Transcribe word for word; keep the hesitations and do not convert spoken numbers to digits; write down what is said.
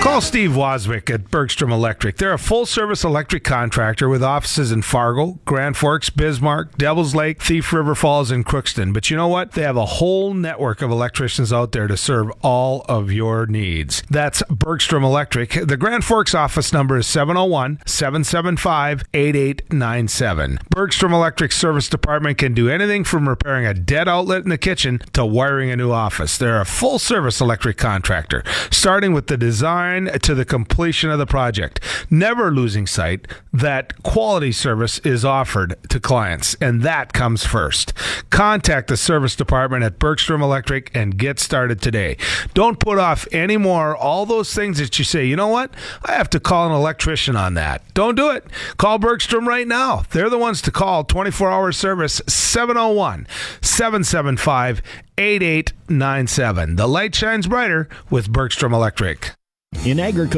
Call Steve Waswick at Bergstrom Electric. They're a full-service electric contractor with offices in Fargo, Grand Forks, Bismarck, Devils Lake, Thief River Falls, and Crookston. But you know what? They have a whole network of electricians out there to serve all of your needs. That's Bergstrom Electric. The Grand Forks office number is seven oh one, seven seven five, eight eight nine seven. Bergstrom Electric Service Department can do anything from repairing a dead outlet in the kitchen to wiring a new office. They're a full-service electric contractor, starting with the design to the completion of the project, never losing sight that quality service is offered to clients, and that comes first. Contact the service department at Bergstrom Electric and get started today. Don't put off anymore all those things that you say, you know what, I have to call an electrician on that. Don't do it. Call Bergstrom right now. They're the ones to call. twenty-four hour service, seven oh one, seven seven five, eight eight nine seven. The light shines brighter with Bergstrom Electric. In agriculture,